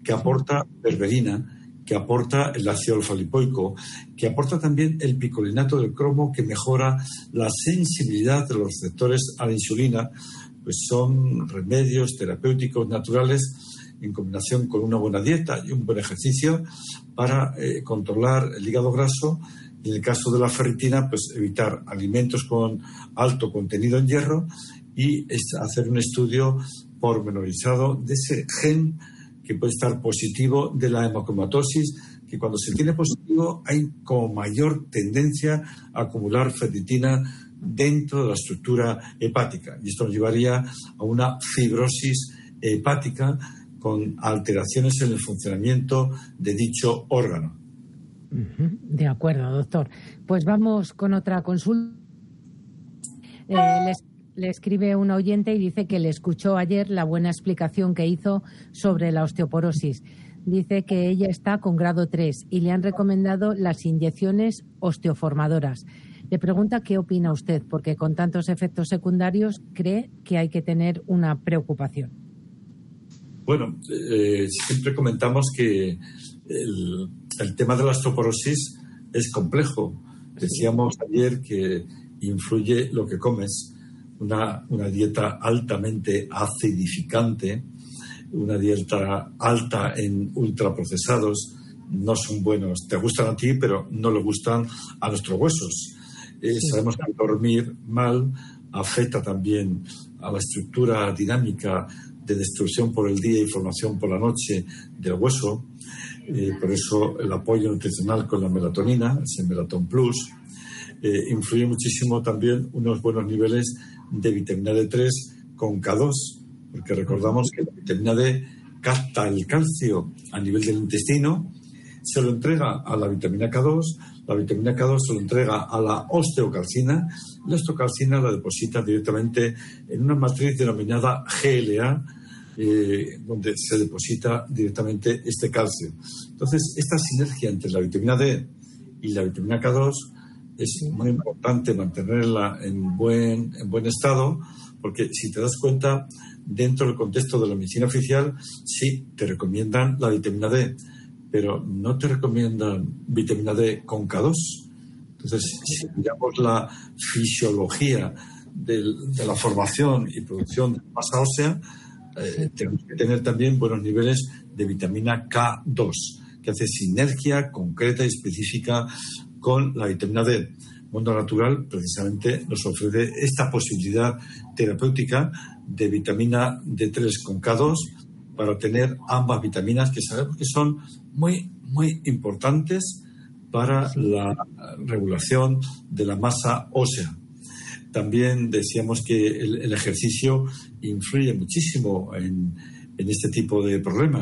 que aporta berberina, que aporta el ácido alfa-lipoico, que aporta también el picolinato del cromo, que mejora la sensibilidad de los receptores a la insulina. Pues son remedios terapéuticos naturales en combinación con una buena dieta y un buen ejercicio para controlar el hígado graso. Y en el caso de la ferritina, pues evitar alimentos con alto contenido en hierro y hacer un estudio pormenorizado de ese gen que puede estar positivo de la hemocromatosis, que cuando se tiene positivo hay como mayor tendencia a acumular ferritina dentro de la estructura hepática. Y esto nos llevaría a una fibrosis hepática con alteraciones en el funcionamiento de dicho órgano. De acuerdo, doctor. Pues vamos con otra consulta. Le escribe un oyente y dice que le escuchó ayer la buena explicación que hizo sobre la osteoporosis. Dice que ella está con grado 3 y le han recomendado las inyecciones osteoformadoras. Le pregunta qué opina usted, porque con tantos efectos secundarios cree que hay que tener una preocupación. Bueno, siempre comentamos que el tema de la osteoporosis es complejo. Decíamos ayer que influye lo que comes. Una dieta altamente acidificante, una dieta alta en ultraprocesados, no son buenos. Te gustan a ti, pero no le gustan a nuestros huesos. Sabemos que dormir mal afecta también a la estructura dinámica de destrucción por el día y formación por la noche del hueso. Por eso el apoyo nutricional con la melatonina, ese Melaton Plus, influye muchísimo también unos buenos niveles de vitamina D3 con K2, porque recordamos que la vitamina D capta el calcio a nivel del intestino, se lo entrega a la vitamina K2, la vitamina K2 se lo entrega a la osteocalcina, y la osteocalcina la deposita directamente en una matriz denominada GLA, donde se deposita directamente este calcio. Entonces, esta sinergia entre la vitamina D y la vitamina K2 es muy importante mantenerla en buen estado, porque si te das cuenta, dentro del contexto de la medicina oficial, sí te recomiendan la vitamina D, pero no te recomiendan vitamina D con K2. Entonces, si miramos la fisiología de la formación y producción de masa ósea, tenemos que tener también buenos niveles de vitamina K2, que hace sinergia concreta y específica con la vitamina D. Mundo Natural precisamente nos ofrece esta posibilidad terapéutica de vitamina D3 con K2 para tener ambas vitaminas que sabemos que son muy, muy importantes para la regulación de la masa ósea. También decíamos que el ejercicio influye muchísimo en este tipo de problemas.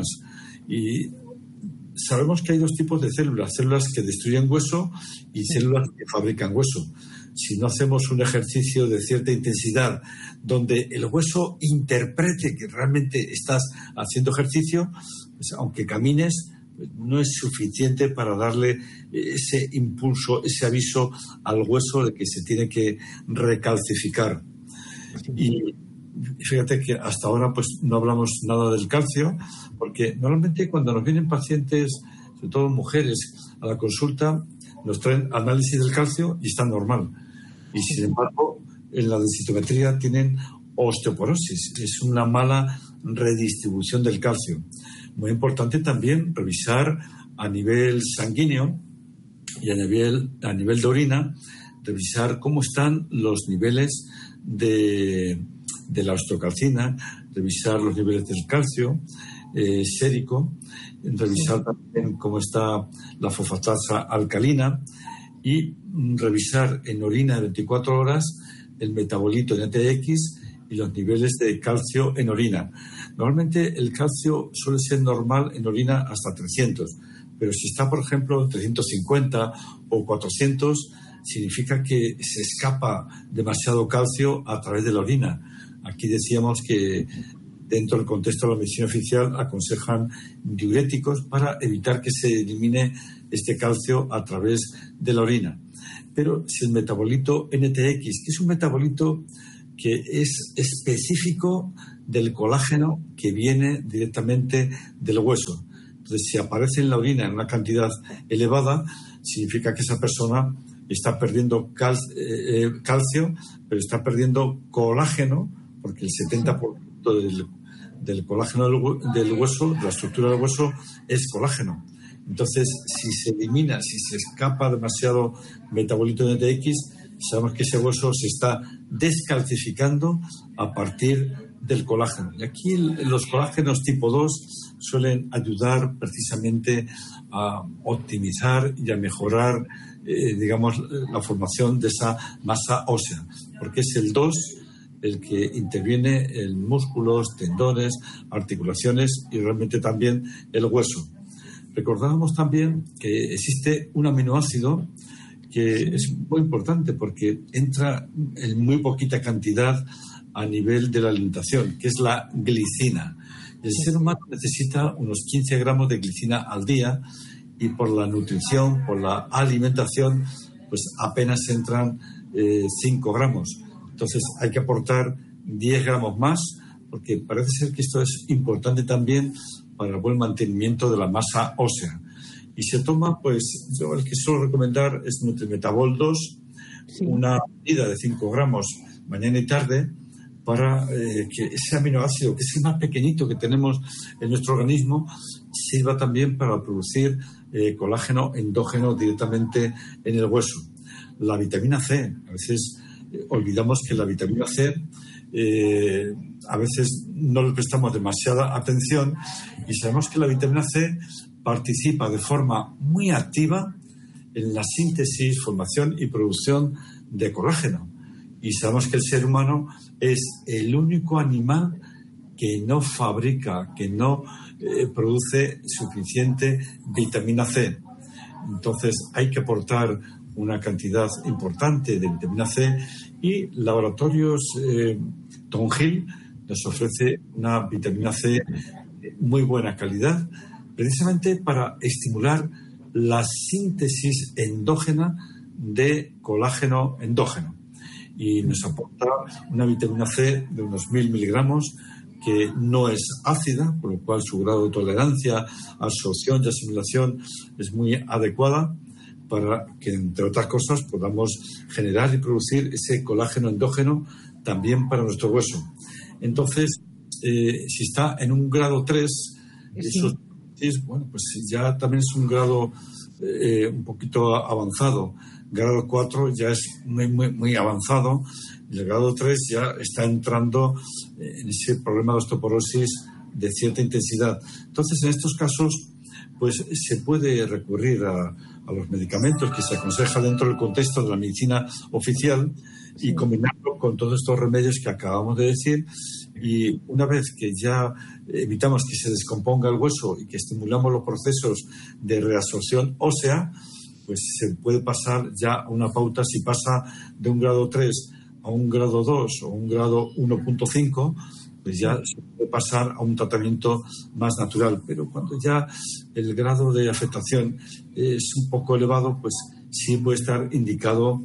Y sabemos que hay dos tipos de células que destruyen hueso y células que fabrican hueso. Si no hacemos un ejercicio de cierta intensidad donde el hueso interprete que realmente estás haciendo ejercicio, pues aunque camines, no es suficiente para darle ese impulso, ese aviso al hueso de que se tiene que recalcificar. Y fíjate que hasta ahora pues no hablamos nada del calcio, porque normalmente cuando nos vienen pacientes, sobre todo mujeres, a la consulta, nos traen análisis del calcio y está normal. Y sin embargo, en la densitometría tienen osteoporosis. Es una mala redistribución del calcio. Muy importante también revisar a nivel sanguíneo y a nivel de orina, revisar cómo están los niveles de la osteocalcina, revisar los niveles del calcio sérico, revisar también cómo está la fosfatasa alcalina y revisar en orina de 24 horas el metabolito NTX y los niveles de calcio en orina. Normalmente el calcio suele ser normal en orina hasta 300, pero si está, por ejemplo, 350 o 400, significa que se escapa demasiado calcio a través de la orina. Aquí decíamos que dentro del contexto de la medicina oficial aconsejan diuréticos para evitar que se elimine este calcio a través de la orina. Pero si el metabolito NTX, que es un metabolito que es específico del colágeno que viene directamente del hueso, Entonces, si aparece en la orina en una cantidad elevada, significa que esa persona está perdiendo calcio, pero está perdiendo colágeno, porque el 70% del colágeno del hueso, de la estructura del hueso, es colágeno. Entonces, si se elimina, si se escapa demasiado metabolito de NTX, sabemos que ese hueso se está descalcificando a partir del colágeno. Y aquí los colágenos tipo 2 suelen ayudar precisamente a optimizar y a mejorar, la formación de esa masa ósea, porque es el 2 el que interviene en músculos, tendones, articulaciones y realmente también el hueso. Recordábamos también que existe un aminoácido que es muy importante porque entra en muy poquita cantidad a nivel de la alimentación, que es la glicina. El ser humano necesita unos 15 gramos de glicina al día y por la nutrición, por la alimentación, pues apenas entran 5 gramos. Entonces hay que aportar 10 gramos más porque parece ser que esto es importante también para el buen mantenimiento de la masa ósea. Y se toma, pues, yo el que suelo recomendar es Nutrimetabol 2, una medida de 5 gramos mañana y tarde, para que ese aminoácido, que es el más pequeñito que tenemos en nuestro organismo, sirva también para producir colágeno endógeno directamente en el hueso. La vitamina C, a veces olvidamos que la vitamina C a veces no le prestamos demasiada atención y sabemos que la vitamina C participa de forma muy activa en la síntesis, formación y producción de colágeno. Y sabemos que el ser humano es el único animal que no fabrica, que no produce suficiente vitamina C. Entonces hay que aportar una cantidad importante de vitamina C y Laboratorios Tongil nos ofrece una vitamina C de muy buena calidad, precisamente para estimular la síntesis endógena de colágeno endógeno. Y nos aporta una vitamina C de unos 1000 miligramos que no es ácida, por lo cual su grado de tolerancia, absorción y asimilación es muy adecuada para que, entre otras cosas, podamos generar y producir ese colágeno endógeno también para nuestro hueso. Entonces, si está en un grado 3, eso bueno, pues ya también es un grado un poquito avanzado. Grado 4 ya es muy avanzado y el grado 3 ya está entrando en ese problema de osteoporosis de cierta intensidad. Entonces, en estos casos, pues se puede recurrir a los medicamentos que se aconseja dentro del contexto de la medicina oficial y combinarlo con todos estos remedios que acabamos de decir. Y una vez que ya evitamos que se descomponga el hueso y que estimulamos los procesos de reabsorción ósea, pues se puede pasar ya a una pauta. Si pasa de un grado 3 a un grado 2 o un grado 1.5, pues ya se puede pasar a un tratamiento más natural. Pero cuando ya el grado de afectación es un poco elevado, pues sí puede estar indicado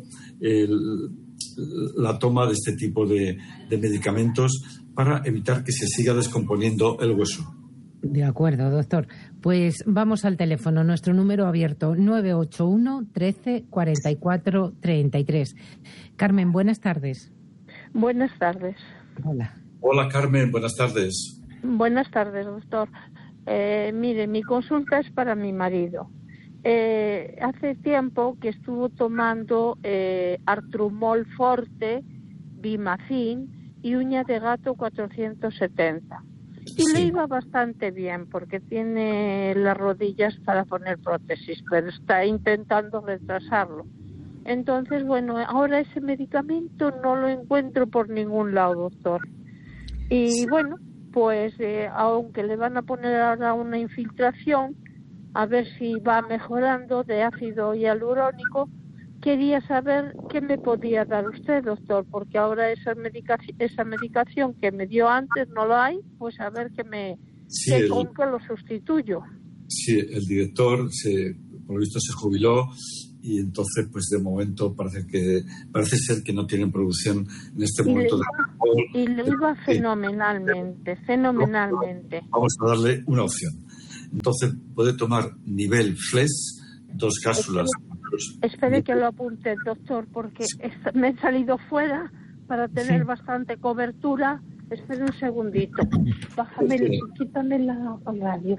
la toma de este tipo de medicamentos para evitar que se siga descomponiendo el hueso. De acuerdo, doctor. Pues vamos al teléfono. Nuestro número abierto, 981 13 44 33. Carmen, buenas tardes. Buenas tardes. Hola. Hola, Carmen, buenas tardes. Buenas tardes, doctor. Mire, mi consulta es para mi marido. Hace tiempo que estuvo tomando Artrumol Forte, Bimacin y uña de gato 470. Y le iba bastante bien porque tiene las rodillas para poner prótesis, pero está intentando retrasarlo. Entonces, bueno, ahora ese medicamento no lo encuentro por ningún lado, doctor. Y bueno, pues aunque le van a poner ahora una infiltración, a ver si va mejorando de ácido hialurónico, quería saber qué me podía dar usted, doctor, porque ahora esa medicación que me dio antes no la hay, pues a ver con qué lo sustituyo. Sí, el director por lo visto se jubiló y entonces pues de momento parece ser que no tienen producción en este momento. Y le iba fenomenalmente. Vamos a darle una opción. Entonces puede tomar nivel FLES, 2 cápsulas. Espere que lo apunte, doctor, porque me he salido fuera para tener bastante cobertura. Espere un segundito. Bájame, quítame la radio,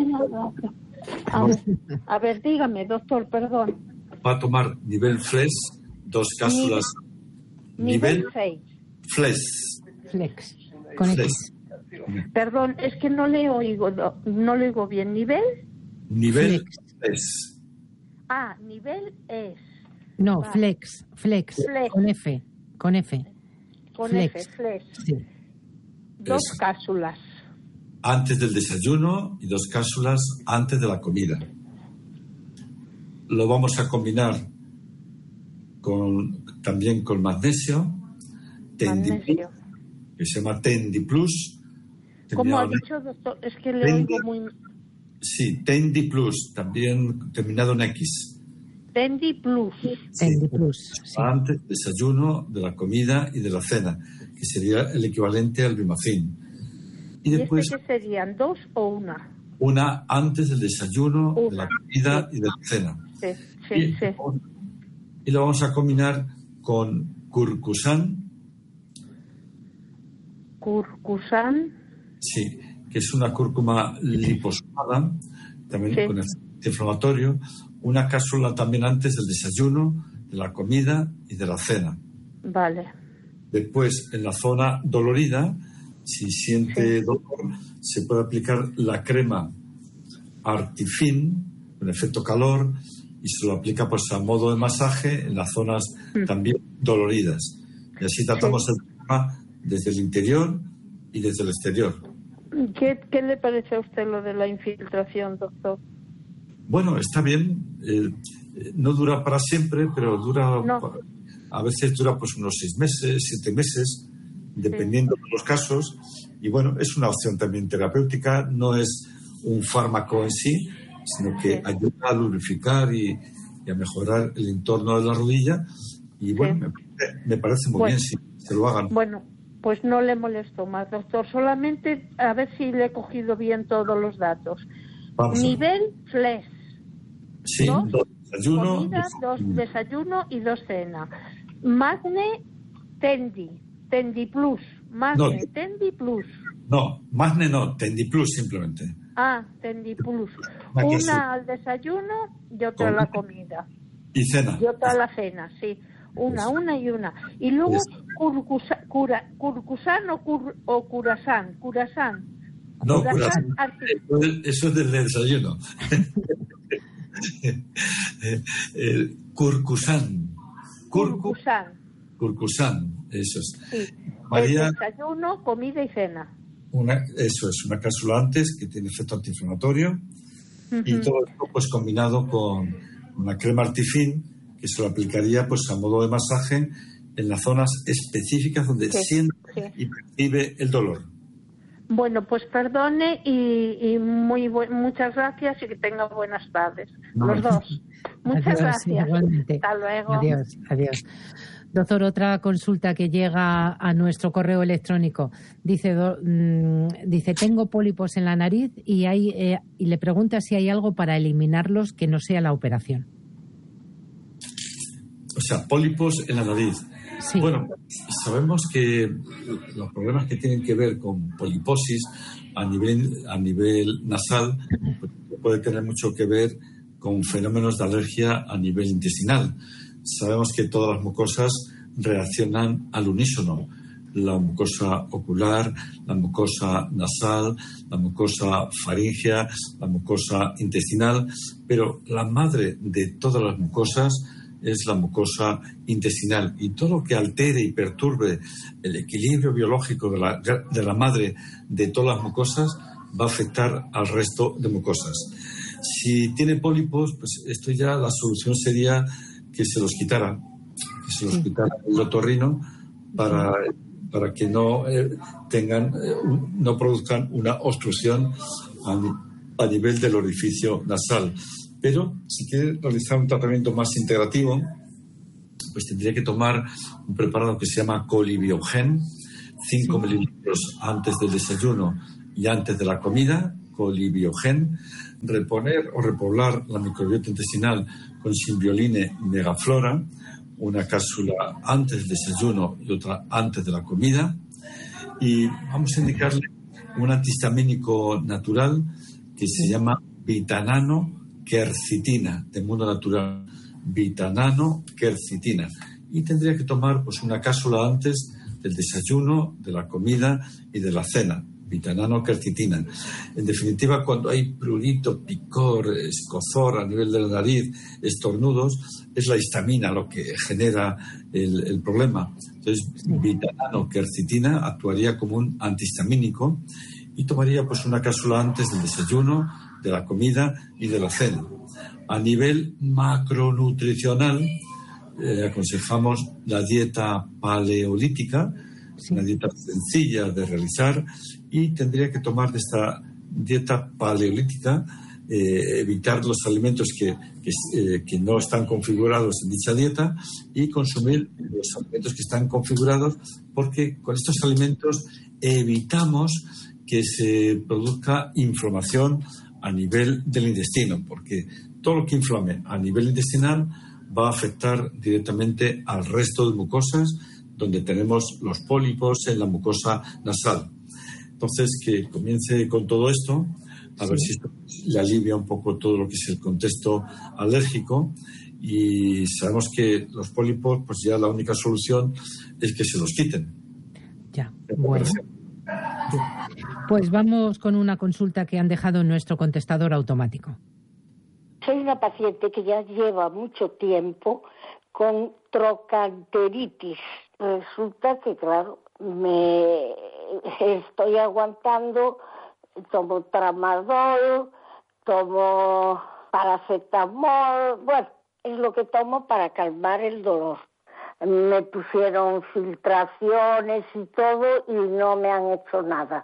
A ver, dígame, doctor, perdón. Va a tomar nivel FLES, 2 cápsulas. Nivel 6. FLES. Flex. Con X. Perdón, es que no le oigo bien. ¿Nivel? Nivel FLES. Nivel es. No, vale. Flex. Con F. Con Flex. Sí. 2 cápsulas. Antes del desayuno y 2 cápsulas antes de la comida. Lo vamos a combinar también con magnesio. Magnesio. Que se llama Tendi Plus. ¿Cómo ha dicho, doctor? Es que le oigo muy... Sí, Tendi Plus, también terminado en X. Tendi Plus. Tendi Plus, sí. Antes del desayuno, de la comida y de la cena, que sería el equivalente al Bimacin. Y después, qué serían, 2 o 1? Una antes del desayuno, de la comida y de la cena. Sí. Y lo vamos a combinar con Curcusan. Curcusan. Sí, que es una cúrcuma liposomada, también con efecto inflamatorio. Una cápsula también antes del desayuno, de la comida y de la cena. Vale. Después, en la zona dolorida, si siente dolor, se puede aplicar la crema Artifin, con efecto calor, y se lo aplica pues a modo de masaje en las zonas también doloridas. Y así tratamos el problema desde el interior y desde el exterior. ¿Qué le parece a usted lo de la infiltración, doctor? Bueno, está bien. No dura para siempre, pero dura... No. A veces dura pues unos 6 meses, 7 meses, dependiendo de los casos. Y bueno, es una opción también terapéutica. No es un fármaco en sí, sino que ayuda a lubrificar y a mejorar el entorno de la rodilla. Y bueno, me parece muy bien si se lo hagan. Bueno, pues no le molesto más, doctor. Solamente a ver si le he cogido bien todos los datos. Nivel FLES. Sí, 2 desayuno. Comida, 2 desayuno y 2 cena. Magne Tendi Plus. Magne Tendi Plus. No, Magne no, Tendi Plus simplemente. Tendi Plus. Una al desayuno y otra a la comida. Y cena. Y otra a la cena, sí. Una y una. Y luego Curcusan o Curasán. Curasán. No, Curasán. Eso es del desayuno. Curcusan. Curcusan, eso es. Sí. María, el desayuno, comida y cena. Eso es, una cápsula antes que tiene efecto antiinflamatorio y todo esto pues combinado con una crema Artifin que se lo aplicaría pues a modo de masaje en las zonas específicas donde siente y percibe el dolor. Bueno, pues perdone y muchas gracias y que tenga buenas tardes. Los dos. Muchas gracias. Hasta luego. Adiós. Doctor, otra consulta que llega a nuestro correo electrónico. Dice, tengo pólipos en la nariz y le pregunta si hay algo para eliminarlos que no sea la operación. O sea, pólipos en la nariz. Sí. Bueno, sabemos que los problemas que tienen que ver con poliposis a nivel nasal puede tener mucho que ver con fenómenos de alergia a nivel intestinal. Sabemos que todas las mucosas reaccionan al unísono. La mucosa ocular, la mucosa nasal, la mucosa faríngea, la mucosa intestinal, pero la madre de todas las mucosas es la mucosa intestinal, y todo lo que altere y perturbe el equilibrio biológico de la madre de todas las mucosas va a afectar al resto de mucosas. Si tiene pólipos, pues esto ya la solución sería que se los quitara el otorrino para que no no produzcan una obstrucción a nivel del orificio nasal. Pero si quiere realizar un tratamiento más integrativo, pues tendría que tomar un preparado que se llama Colibiogen, 5 mililitros antes del desayuno y antes de la comida, colibiogen, reponer o repoblar la microbiota intestinal con Symbioline megaflora, una cápsula antes del desayuno y otra antes de la comida. Y vamos a indicarle un antihistamínico natural que se llama vitanano-quercitina, de mundo natural. Vitanano-quercitina. Y tendría que tomar pues una cápsula antes del desayuno, de la comida y de la cena. Vitanano-quercitina. En definitiva, cuando hay prurito, picor, escozor a nivel de la nariz, estornudos, es la histamina lo que genera el problema. Entonces, vitanano-quercitina actuaría como un antihistamínico y tomaría pues una cápsula antes del desayuno, de la comida y de la cena. A nivel macronutricional, aconsejamos la dieta paleolítica, una dieta sencilla de realizar, y tendría que tomar de esta dieta paleolítica, evitar los alimentos que no están configurados en dicha dieta y consumir los alimentos que están configurados, porque con estos alimentos evitamos que se produzca inflamación a nivel del intestino, porque todo lo que inflame a nivel intestinal va a afectar directamente al resto de mucosas donde tenemos los pólipos en la mucosa nasal. Entonces, que comience con todo esto, a ver si esto le alivia un poco todo lo que es el contexto alérgico. Y sabemos que los pólipos, pues ya la única solución es que se los quiten. Ya, bueno. Pues vamos con una consulta que han dejado en nuestro contestador automático. Soy una paciente que ya lleva mucho tiempo con trocanteritis. Resulta que, claro, me estoy aguantando, tomo tramadol, tomo paracetamol, bueno, es lo que tomo para calmar el dolor. Me pusieron filtraciones y todo y no me han hecho nada.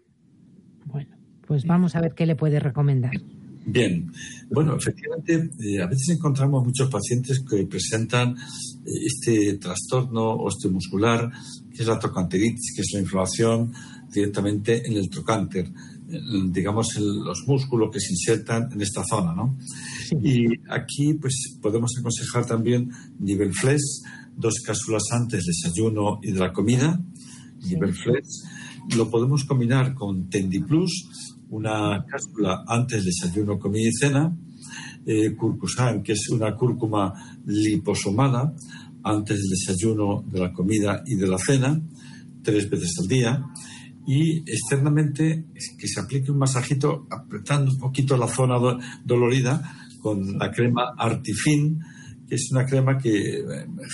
Bueno, pues vamos a ver qué le puede recomendar. Bien, bueno, efectivamente, a veces encontramos muchos pacientes que presentan este trastorno osteomuscular, que es la trocanteritis, que es la inflamación directamente en el trocánter, digamos, en los músculos que se insertan en esta zona, ¿no? Sí. Y aquí, pues, podemos aconsejar también Nivelflex, 2 cápsulas antes del desayuno y de la comida. Sí. Nivelflex lo podemos combinar con Tendiplus, una cápsula antes del desayuno, comida y cena. Curcusan, que es una cúrcuma liposomada, antes del desayuno, de la comida y de la cena, 3 veces al día. Y externamente, que se aplique un masajito apretando un poquito la zona dolorida con la crema Artifin, que es una crema que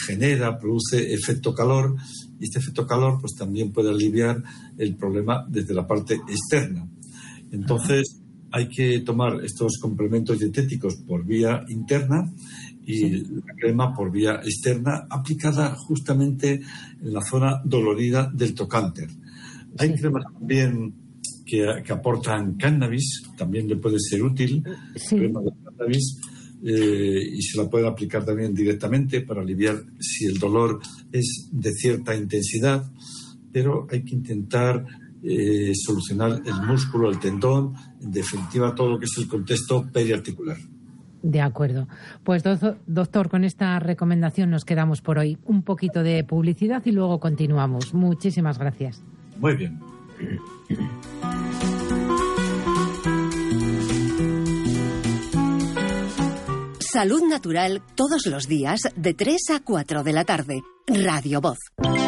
produce efecto calor, y este efecto calor pues también puede aliviar el problema desde la parte externa. Entonces, hay que tomar estos complementos dietéticos por vía interna y la crema por vía externa, aplicada justamente en la zona dolorida del trocánter. Hay cremas también que aportan cannabis, también le puede ser útil, crema de cannabis, y se la puede aplicar también directamente para aliviar si el dolor es de cierta intensidad, pero hay que intentar solucionar el músculo, el tendón, en definitiva todo lo que es el contexto periarticular. De acuerdo. Pues doctor, con esta recomendación nos quedamos por hoy. Un poquito de publicidad y luego continuamos. Muchísimas gracias. Muy bien. Salud Natural todos los días de 3 a 4 de la tarde. Radio Voz.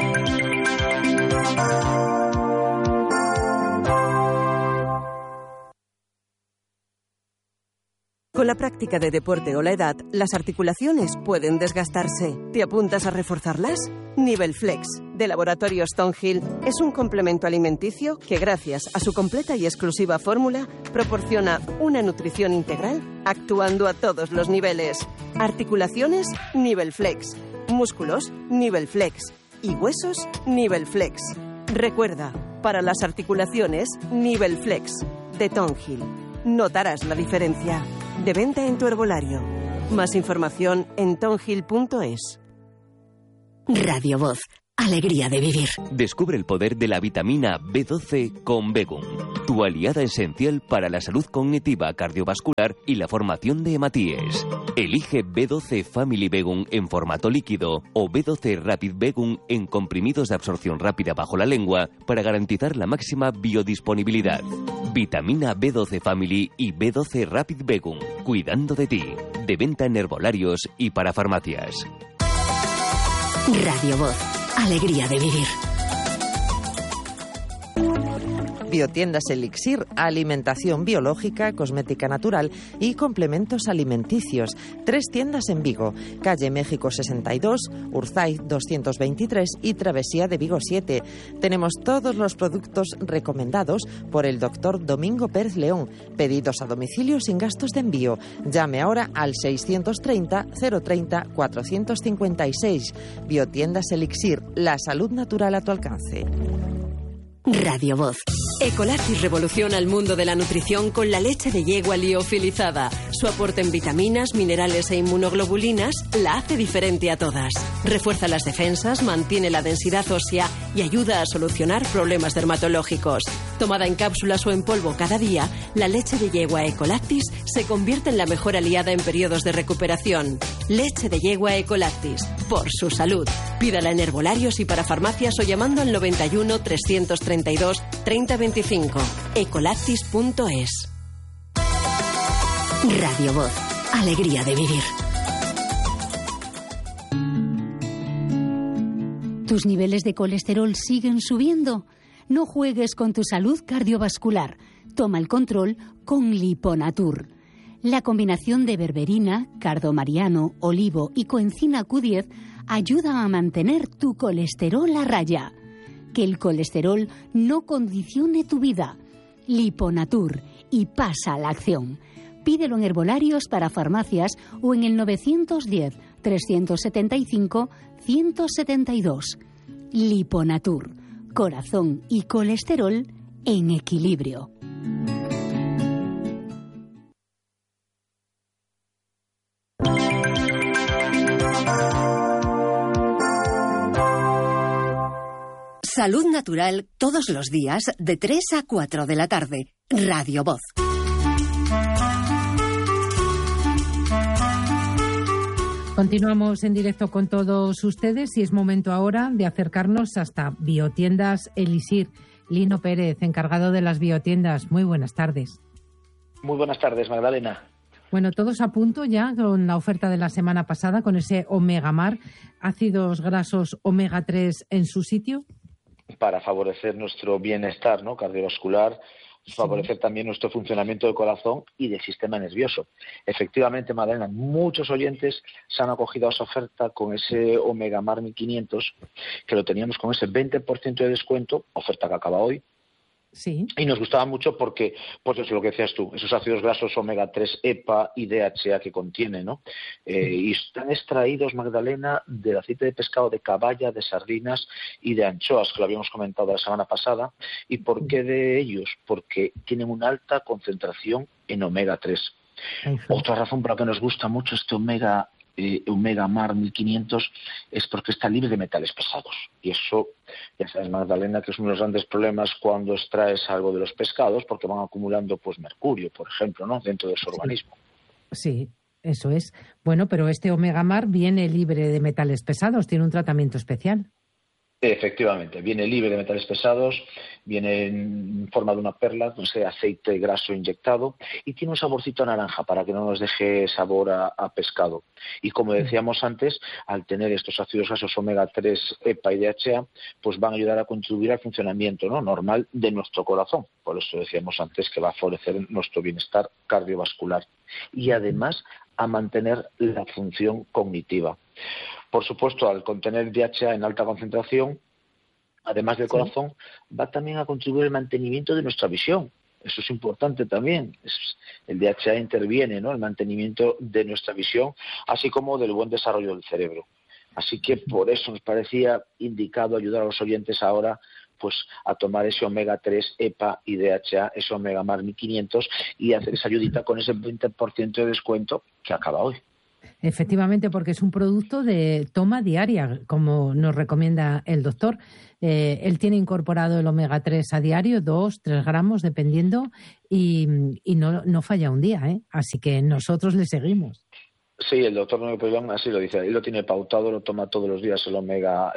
Con la práctica de deporte o la edad, las articulaciones pueden desgastarse. ¿Te apuntas a reforzarlas? Nivelflex, de Laboratorio Stonehill, es un complemento alimenticio que, gracias a su completa y exclusiva fórmula, proporciona una nutrición integral, actuando a todos los niveles. Articulaciones, Nivelflex. Músculos, Nivelflex. Y huesos, Nivelflex. Recuerda, para las articulaciones, Nivelflex, de Stonehill. Notarás la diferencia. De venta en tu herbolario. Más información en tonhill.es. Radio Voz. alegría de vivir. Descubre el poder de la vitamina B12 con Begum, tu aliada esencial para la salud cognitiva, cardiovascular y la formación de hematíes. Elige B12 Family Begum en formato líquido o B12 Rapid Begum en comprimidos de absorción rápida bajo la lengua para garantizar la máxima biodisponibilidad. Vitamina B12 Family y B12 Rapid Begum, cuidando de ti. De venta en herbolarios y para farmacias. Radio Voz, alegría de vivir. Biotiendas Elixir, alimentación biológica, cosmética natural y complementos alimenticios. 3 tiendas en Vigo, calle México 62, Urzaiz 223 y Travesía de Vigo 7. Tenemos todos los productos recomendados por el doctor Domingo Pérez León. Pedidos a domicilio sin gastos de envío. Llame ahora al 630 030 456. Biotiendas Elixir, la salud natural a tu alcance. Radio Voz. Ecolactis revoluciona el mundo de la nutrición con la leche de yegua liofilizada. Su aporte en vitaminas, minerales e inmunoglobulinas la hace diferente a todas. Refuerza las defensas, mantiene la densidad ósea y ayuda a solucionar problemas dermatológicos. Tomada en cápsulas o en polvo cada día, la leche de yegua Ecolactis se convierte en la mejor aliada en periodos de recuperación. Leche de yegua Ecolactis. Por su salud. Pídala en herbolarios y para farmacias o llamando al 91 332 3025. Ecolactis.es. Radio Voz. Alegría de vivir. ¿Tus niveles de colesterol siguen subiendo? No juegues con tu salud cardiovascular. Toma el control con Liponatur. La combinación de berberina, cardomariano, olivo y coenzima Q10 ayuda a mantener tu colesterol a raya. Que el colesterol no condicione tu vida. Liponatur y pasa a la acción. Pídelo en herbolarios para farmacias o en el 910 375 172. Liponatur. Corazón y colesterol en equilibrio. Salud natural todos los días de 3 a 4 de la tarde. Radio Voz. Continuamos en directo con todos ustedes y es momento ahora de acercarnos hasta Biotiendas Elixir. Lino Pérez, encargado de las biotiendas. Muy buenas tardes. Muy buenas tardes, Magdalena. Bueno, todos a punto ya con la oferta de la semana pasada, con ese Omega Mar, ácidos grasos omega 3 en su sitio. Para favorecer nuestro bienestar, ¿no?, cardiovascular, favorecer también nuestro funcionamiento del corazón y del sistema nervioso. Efectivamente, Magdalena, muchos oyentes se han acogido a esa oferta con ese Omega Mar 1500, que lo teníamos con ese 20% de descuento, oferta que acaba hoy. Sí. Y nos gustaba mucho porque, pues eso es lo que decías tú, esos ácidos grasos omega 3, EPA y DHA que contiene, ¿no? Y están extraídos, Magdalena, del aceite de pescado de caballa, de sardinas y de anchoas, que lo habíamos comentado la semana pasada. ¿Y por qué de ellos? Porque tienen una alta concentración en omega 3. Otra razón por la que nos gusta mucho este Omega Mar 1500 es porque está libre de metales pesados. Y eso, ya sabes, Magdalena, que es uno de los grandes problemas cuando extraes algo de los pescados, porque van acumulando pues mercurio, por ejemplo, ¿no?, dentro de su organismo. Sí, eso es. Bueno, pero este Omega Mar viene libre de metales pesados, tiene un tratamiento especial. Efectivamente, viene libre de metales pesados, viene en forma de una perla, con ese aceite graso inyectado y tiene un saborcito a naranja para que no nos deje sabor a pescado. Y como decíamos antes, al tener estos ácidos grasos omega 3, EPA y DHA, pues van a ayudar a contribuir al funcionamiento, ¿no?, normal de nuestro corazón. Por eso decíamos antes que va a favorecer nuestro bienestar cardiovascular y además a mantener la función cognitiva. Por supuesto, al contener DHA en alta concentración, además del corazón, va también a contribuir al mantenimiento de nuestra visión. Eso es importante también. El DHA interviene, ¿no?, en el mantenimiento de nuestra visión, así como del buen desarrollo del cerebro. Así que por eso nos parecía indicado ayudar a los oyentes ahora pues a tomar ese omega 3, EPA y DHA, ese Omega Mar 1500 y hacer esa ayudita con ese 20% de descuento que acaba hoy. Efectivamente, porque es un producto de toma diaria, como nos recomienda el doctor. Él tiene incorporado el omega 3 a diario, 2-3 gramos, dependiendo, y no falla un día, ¿eh? Así que nosotros le seguimos. Sí, el doctor Domingo Pellón así lo dice. Él lo tiene pautado, lo toma todos los días el omega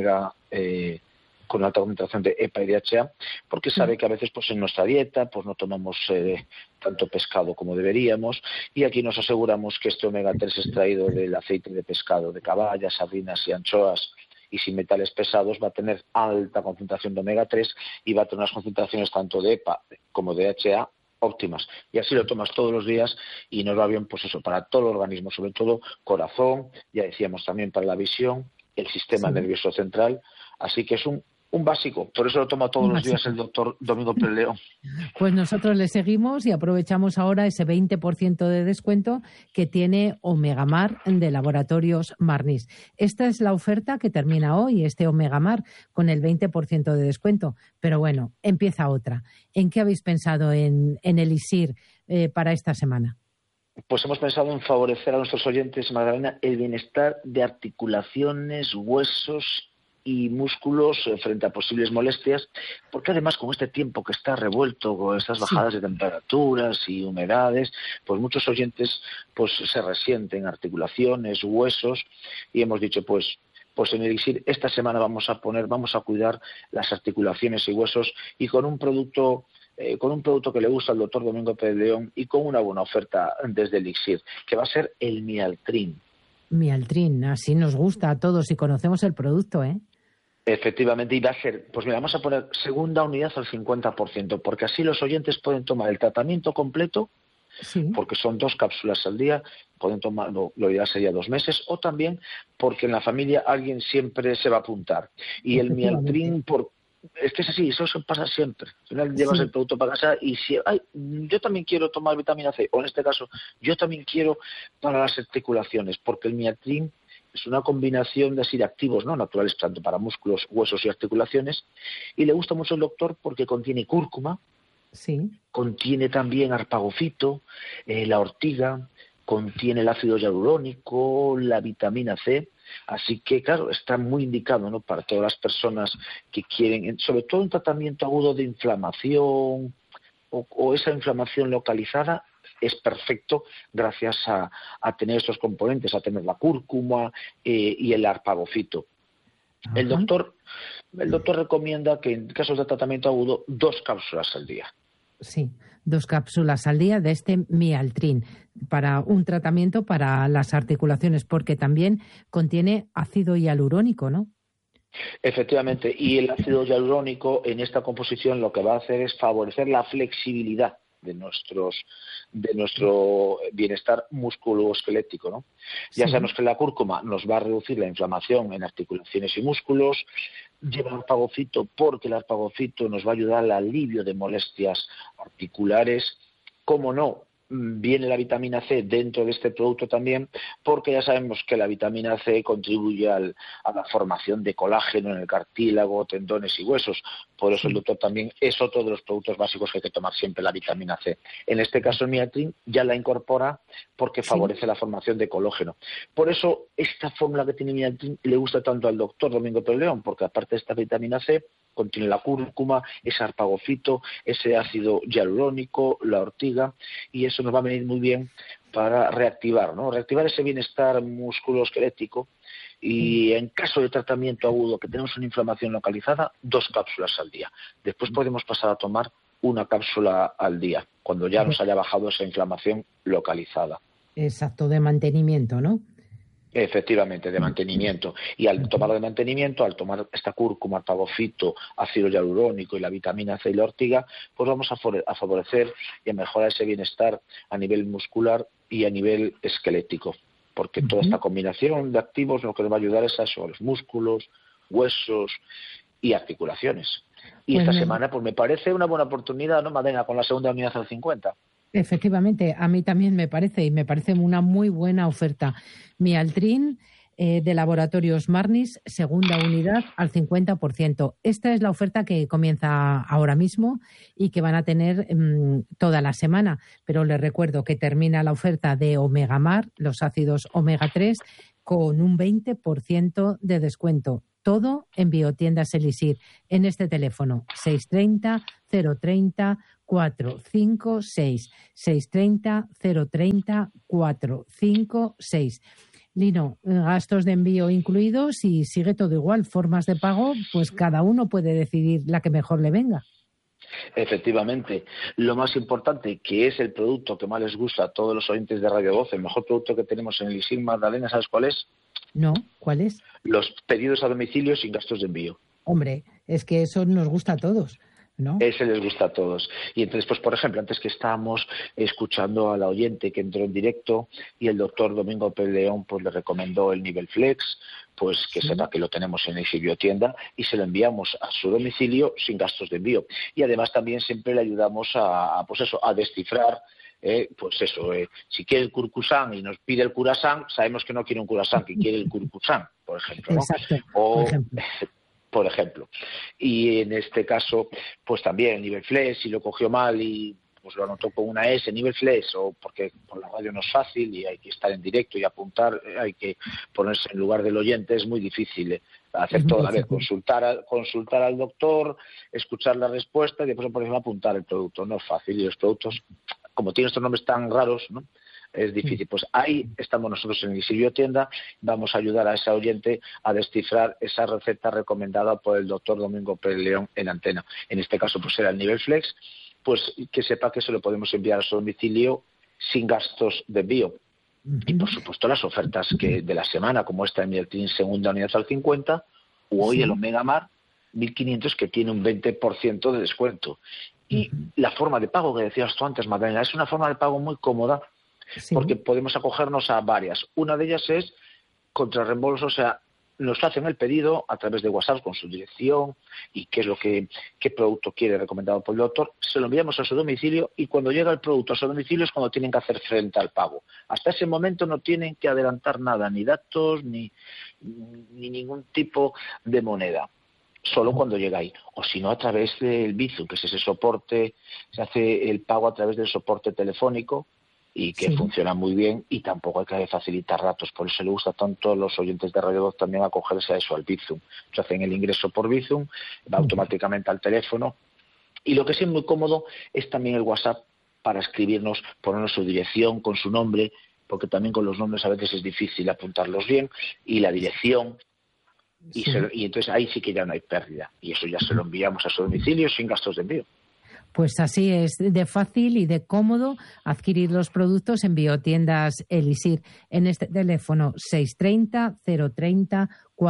con alta concentración de EPA y DHA, porque sabe que a veces pues en nuestra dieta pues no tomamos tanto pescado como deberíamos, y aquí nos aseguramos que este omega 3 extraído del aceite de pescado de caballa, sardinas y anchoas y sin metales pesados va a tener alta concentración de omega 3 y va a tener unas concentraciones tanto de EPA como de DHA óptimas, y así lo tomas todos los días y nos va bien pues eso para todo el organismo, sobre todo corazón, ya decíamos también para la visión, el sistema nervioso central, así que es un básico, por eso lo toma todos los días el doctor Domingo Pellón. Pues nosotros le seguimos y aprovechamos ahora ese 20% de descuento que tiene Omegamar de Laboratorios Marnis. Esta es la oferta que termina hoy, este Omegamar, con el 20% de descuento. Pero bueno, empieza otra. ¿En qué habéis pensado en Elixir para esta semana? Pues hemos pensado en favorecer a nuestros oyentes, Magdalena, el bienestar de articulaciones, huesos y músculos frente a posibles molestias, porque además con este tiempo que está revuelto, con estas bajadas de temperaturas y humedades, pues muchos oyentes pues se resienten articulaciones, huesos, y hemos dicho pues en Elixir esta semana vamos a cuidar las articulaciones y huesos, y con un producto que le gusta al doctor Domingo Pellón y con una buena oferta desde Elixir, que va a ser el Mialtrin. Mialtrin, así nos gusta a todos y conocemos el producto, ¿eh? Efectivamente, y va a ser, pues mira, vamos a poner segunda unidad al 50%, porque así los oyentes pueden tomar el tratamiento completo, porque son 2 cápsulas al día, pueden tomarlo, lo ideal sería 2 meses, o también porque en la familia alguien siempre se va a apuntar. Y el Mialtrin, es que es así, eso pasa siempre. Al final llevas el producto para casa y si, yo también quiero tomar vitamina C, o en este caso, yo también quiero para las articulaciones, porque el Mialtrin es una combinación de activos no naturales, tanto para músculos, huesos y articulaciones, y le gusta mucho al doctor porque contiene cúrcuma, contiene también arpagofito, la ortiga, contiene el ácido hialurónico, la vitamina C, así que claro, está muy indicado, ¿no?, para todas las personas que quieren, sobre todo un tratamiento agudo de inflamación o esa inflamación localizada. Es perfecto gracias a tener estos componentes, a tener la cúrcuma y el arpagofito. El doctor recomienda que en casos de tratamiento agudo 2 cápsulas al día. Sí, 2 cápsulas al día de este Mialtrin para un tratamiento para las articulaciones, porque también contiene ácido hialurónico, ¿no? Efectivamente, y el ácido hialurónico en esta composición lo que va a hacer es favorecer la flexibilidad de nuestro bienestar musculoesquelético, ¿no? Ya sabemos que la cúrcuma nos va a reducir la inflamación en articulaciones y músculos, lleva arpagofito porque el arpagofito nos va a ayudar al alivio de molestias articulares, cómo no, viene la vitamina C dentro de este producto también, porque ya sabemos que la vitamina C contribuye a la formación de colágeno en el cartílago, tendones y huesos. Por eso el doctor también es otro de los productos básicos que hay que tomar siempre, la vitamina C. En este caso el Mialtrin ya la incorpora porque favorece la formación de colágeno. Por eso esta fórmula que tiene Mialtrin le gusta tanto al doctor Domingo Pellón, porque aparte de esta vitamina C contiene la cúrcuma, ese arpagofito, ese ácido hialurónico, la ortiga, y eso nos va a venir muy bien para reactivar ese bienestar musculoesquelético. Y en caso de tratamiento agudo que tenemos una inflamación localizada, 2 cápsulas al día. Después podemos pasar a tomar 1 cápsula al día, cuando ya nos haya bajado esa inflamación localizada. Exacto, de mantenimiento, ¿no? Efectivamente, de mantenimiento. Y al tomarlo de mantenimiento, al tomar esta cúrcuma, arpagofito, ácido hialurónico y la vitamina C y la ortiga, pues vamos a favorecer y a mejorar ese bienestar a nivel muscular y a nivel esquelético. Porque toda esta combinación de activos lo que nos va a ayudar es a eso, a los músculos, huesos y articulaciones. Y esta semana pues me parece una buena oportunidad, ¿no, Madena?, con la segunda unidad al 50%. Efectivamente, a mí también me parece, y me parece una muy buena oferta. Mialtrin, de Laboratorios Marnis, segunda unidad al 50%. Esta es la oferta que comienza ahora mismo y que van a tener toda la semana. Pero les recuerdo que termina la oferta de Omegamar, los ácidos omega 3, con un 20% de descuento. Todo en Biotiendas Elixir, en este teléfono 630 030 456, 630 030 456. Lino, gastos de envío incluidos y sigue todo igual. Formas de pago, pues cada uno puede decidir la que mejor le venga. Efectivamente. Lo más importante, que es el producto que más les gusta a todos los oyentes de Radio Voz, el mejor producto que tenemos en Elixir, Magdalena, ¿sabes cuál es? No, ¿cuál es? Los pedidos a domicilio sin gastos de envío. Hombre, es que eso nos gusta a todos, ¿no? Ese les gusta a todos. Y entonces, pues por ejemplo, antes que estábamos escuchando a la oyente que entró en directo y el doctor Domingo Pérez León pues le recomendó el Nivel Flex, pues que sepa que lo tenemos en Elixir Biotienda y se lo enviamos a su domicilio sin gastos de envío. Y además también siempre le ayudamos a descifrar si quiere el curcusán y nos pide el curasán, sabemos que no quiere un curasán, que quiere el curcusán, por ejemplo, ¿no? Exacto, por ejemplo. Y en este caso, pues también el Nivel Flex, si lo cogió mal y pues lo anotó con una S, Nivel Flex, o porque por la radio no es fácil y hay que estar en directo y apuntar, hay que ponerse en lugar del oyente, es muy difícil hacer todo a la vez, consultar al doctor, escuchar la respuesta y después, por ejemplo, apuntar el producto. No es fácil y los productos, como tienen estos nombres tan raros, ¿no?, es difícil. Pues ahí estamos nosotros en Elixir Biotienda, vamos a ayudar a esa oyente a descifrar esa receta recomendada por el doctor Domingo Pérez León en antena. En este caso, pues era el Nivel Flex, pues que sepa que se lo podemos enviar a su domicilio sin gastos de envío. Y por supuesto las ofertas que de la semana, como esta en Mieltrin segunda unidad al 50, o hoy el Omegamar 1500, que tiene un 20% de descuento. Y la forma de pago que decías tú antes, Magdalena, es una forma de pago muy cómoda, porque podemos acogernos a varias. Una de ellas es contra reembolso, o sea, nos hacen el pedido a través de WhatsApp con su dirección y qué producto quiere recomendado por el doctor, se lo enviamos a su domicilio y cuando llega el producto a su domicilio es cuando tienen que hacer frente al pago. Hasta ese momento no tienen que adelantar nada, ni datos, ni ningún tipo de moneda. Solo cuando llega ahí, o si no a través del Bizum, que es ese soporte, se hace el pago a través del soporte telefónico y que funciona muy bien y tampoco hay que facilitar datos, por eso le gusta tanto a los oyentes de Radio Voz también acogerse a eso, al Bizum. Se hacen el ingreso por Bizum, va automáticamente al teléfono y lo que sí es muy cómodo es también el WhatsApp para escribirnos, ponernos su dirección con su nombre, porque también con los nombres a veces es difícil apuntarlos bien, y la dirección. Y entonces ahí sí que ya no hay pérdida y eso ya se lo enviamos a su domicilio sin gastos de envío. Pues así es de fácil y de cómodo adquirir los productos en Biotiendas Elixir en este teléfono 630 030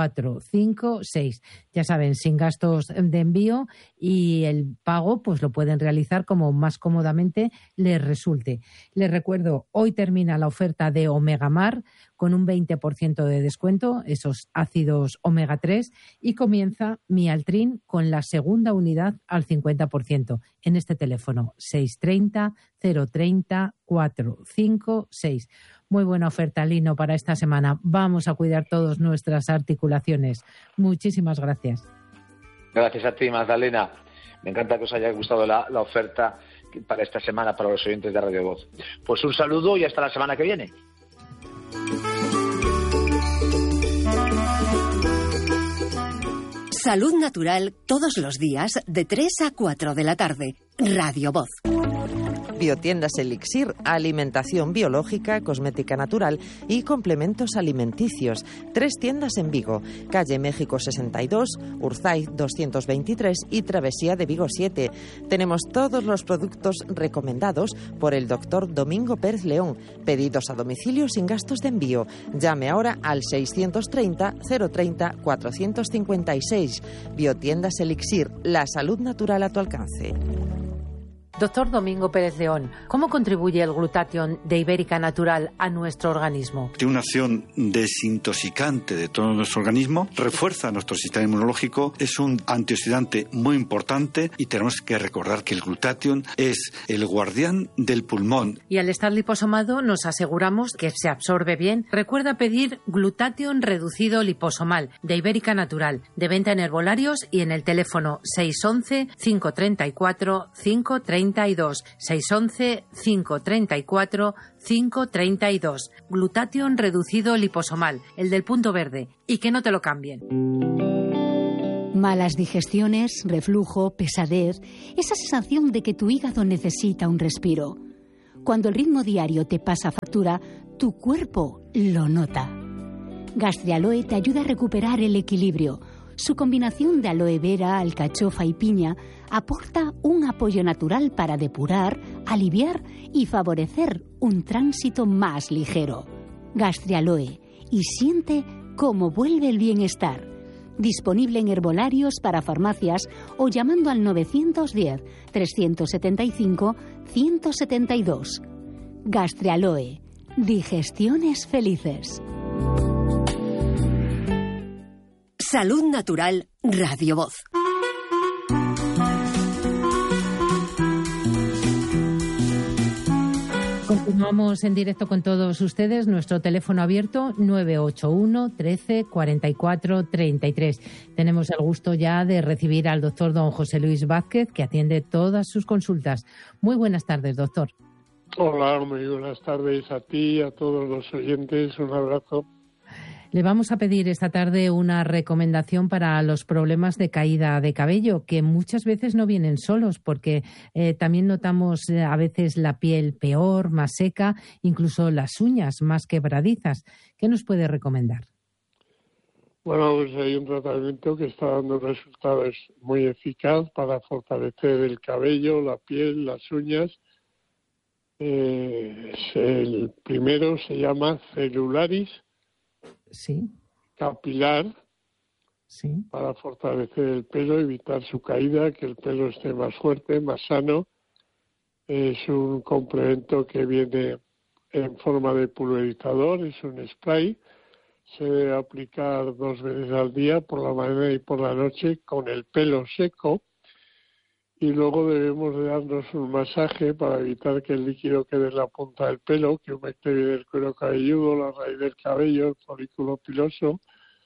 456. Ya saben, sin gastos de envío y el pago pues lo pueden realizar como más cómodamente les resulte. Les recuerdo, hoy termina la oferta de Omegamar con un 20% de descuento, esos ácidos omega 3, y comienza Mieltrin con la segunda unidad al 50% en este teléfono 630 030 456. Muy buena oferta, Lino, para esta semana. Vamos a cuidar todas nuestras articulaciones. Muchísimas gracias. Gracias a ti, Magdalena. Me encanta que os haya gustado la oferta para esta semana para los oyentes de Radio Voz. Pues un saludo y hasta la semana que viene. Salud Natural todos los días de 3 a 4 de la tarde. Radio Voz. Biotiendas Elixir, alimentación biológica, cosmética natural y complementos alimenticios. 3 tiendas en Vigo, calle México 62, Urzaiz 223 y Travesía de Vigo 7. Tenemos todos los productos recomendados por el doctor Domingo Pérez León. Pedidos a domicilio sin gastos de envío. Llame ahora al 630 030 456. Biotiendas Elixir, la salud natural a tu alcance. Doctor Domingo Pérez León, ¿cómo contribuye el Glutathione de Ibérica Natural a nuestro organismo? Tiene una acción desintoxicante de todo nuestro organismo, refuerza nuestro sistema inmunológico, es un antioxidante muy importante y tenemos que recordar que el Glutathione es el guardián del pulmón. Y al estar liposomado nos aseguramos que se absorbe bien. Recuerda pedir Glutathione reducido liposomal de Ibérica Natural, de venta en herbolarios y en el teléfono 611-534-532. 611-534-532. Glutathione reducido liposomal, el del punto verde. Y que no te lo cambien. Malas digestiones, reflujo, pesadez, esa sensación de que tu hígado necesita un respiro. Cuando el ritmo diario te pasa factura, tu cuerpo lo nota. Gastrialoe te ayuda a recuperar el equilibrio. Su combinación de aloe vera, alcachofa y piña aporta un apoyo natural para depurar, aliviar y favorecer un tránsito más ligero. Gastrialoe, y siente cómo vuelve el bienestar. Disponible en herbolarios para farmacias o llamando al 910-375-172. Gastrialoe, digestiones felices. Salud Natural, Radio Voz. Continuamos en directo con todos ustedes. Nuestro teléfono abierto 981 13 44 33. Tenemos el gusto ya de recibir al doctor don José Luis Vázquez, que atiende todas sus consultas. Muy buenas tardes, doctor. Hola, muy buenas tardes a ti y a todos los oyentes. Un abrazo. Le vamos a pedir esta tarde una recomendación para los problemas de caída de cabello, que muchas veces no vienen solos, porque también notamos a veces la piel peor, más seca, incluso las uñas más quebradizas. ¿Qué nos puede recomendar? Bueno, pues hay un tratamiento que está dando resultados muy eficaz para fortalecer el cabello, la piel, las uñas. El primero se llama Celularis. Sí. Capilar, sí, para fortalecer el pelo, evitar su caída, que el pelo esté más fuerte, más sano. Es un complemento que viene en forma de pulverizador, es un spray. Se debe aplicar 2 veces al día, por la mañana y por la noche, con el pelo seco. Y luego debemos de darnos un masaje para evitar que el líquido quede en la punta del pelo, que humecte bien el cuero cabelludo, la raíz del cabello, el folículo piloso.